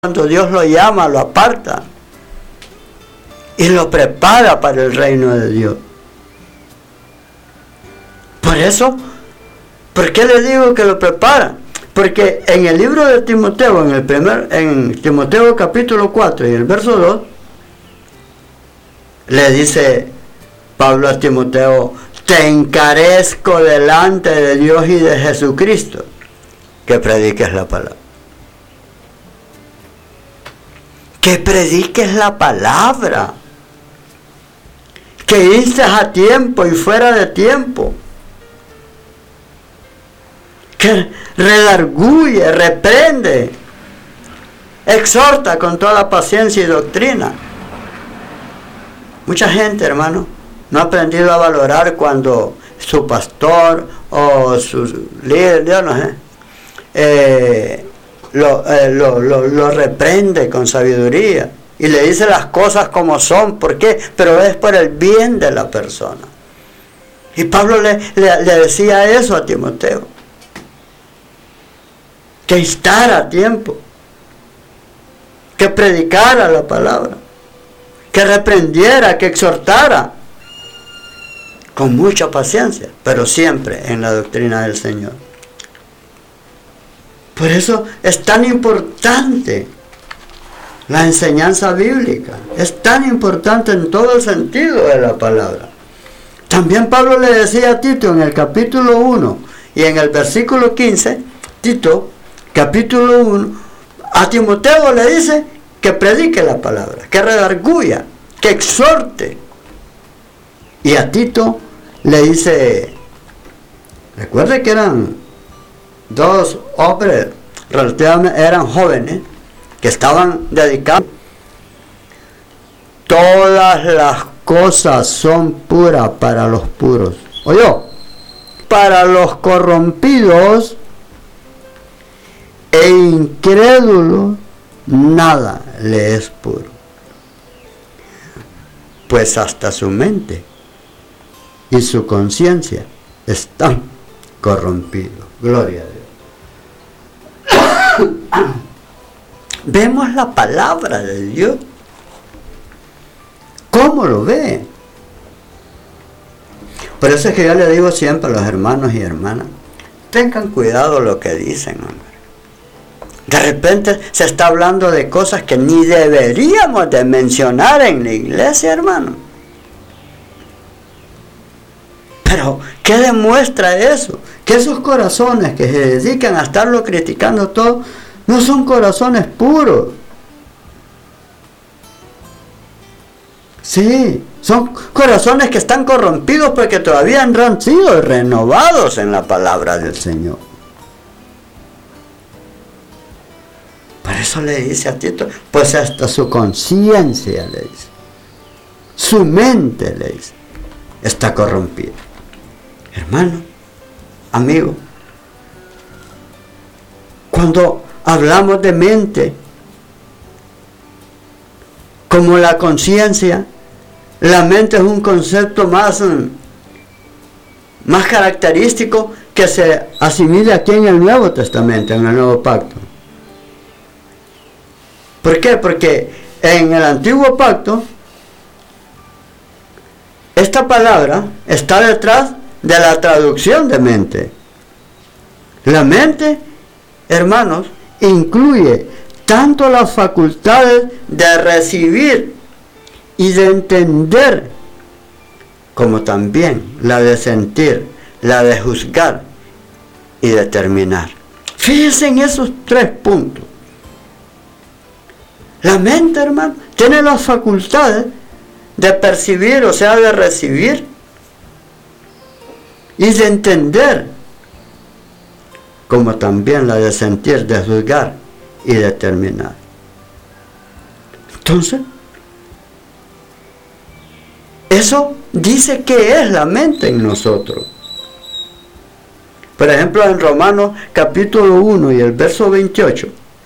Cuando Dios lo llama, lo aparta y lo prepara para el reino de Dios. Por eso, ¿por qué le digo que lo prepara? Porque en el libro de Timoteo, en Timoteo capítulo 4 y el verso 2, le dice Pablo a Timoteo: te encarezco delante de Dios y de Jesucristo que prediques la palabra. Que prediques la palabra, que instes a tiempo y fuera de tiempo, que redarguye, reprende, exhorta con toda paciencia y doctrina. Mucha gente, hermano, no ha aprendido a valorar cuando su pastor o su líder, yo no sé, lo reprende con sabiduría y le dice las cosas como son. ¿Por qué? Pero es por el bien de la persona. Y Pablo le decía eso a Timoteo, que instara a tiempo, que predicara la palabra, que reprendiera, que exhortara con mucha paciencia, pero siempre en la doctrina del Señor. Por eso es tan importante la enseñanza bíblica, es tan importante en todo el sentido de la palabra. También Pablo le decía a Tito en el capítulo 1 y en el versículo 15, Tito, capítulo 1, a Timoteo le dice que predique la palabra, que redarguya, que exhorte. Y a Tito le dice, recuerde que eran dos hombres relativamente, eran jóvenes, que estaban dedicados. Todas las cosas son puras para los puros. ¿Oyó? Para los corrompidos e incrédulos, nada le es puro, pues hasta su mente y su conciencia están corrompidos. Gloria a Dios. Vemos la palabra de Dios. ¿Cómo lo ve? Por eso es que yo le digo siempre a los hermanos y hermanas, tengan cuidado lo que dicen, hombre. De repente se está hablando de cosas que ni deberíamos de mencionar en la iglesia, hermano. Pero, ¿qué demuestra eso? Que esos corazones que se dedican a estarlo criticando todo, no son corazones puros. Sí, son corazones que están corrompidos porque todavía no han sido renovados en la palabra del Señor. Por eso le dice a Tito, pues hasta su conciencia, le dice, su mente, le dice, está corrompida. Hermano, amigo, cuando hablamos de mente, como la conciencia, la mente es un concepto más característico que se asimila aquí en el Nuevo Testamento, en el Nuevo Pacto. ¿Por qué? Porque en el Antiguo Pacto, esta palabra está detrás de la traducción de mente. La mente, hermanos, incluye tanto las facultades de recibir y de entender, como también la de sentir, la de juzgar y determinar. Fíjense en esos tres puntos. La mente, hermano, tiene las facultades de percibir, o sea, de recibir y de entender, como también la de sentir, de juzgar y determinar. Entonces, eso dice que es la mente en nosotros. Por ejemplo, en Romanos capítulo 1 y el verso 28,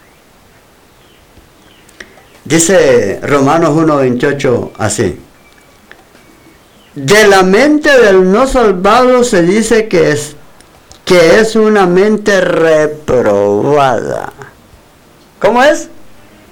dice Romanos 1:28 así: de la mente del no salvado se dice que es una mente reprobada. ¿Cómo es?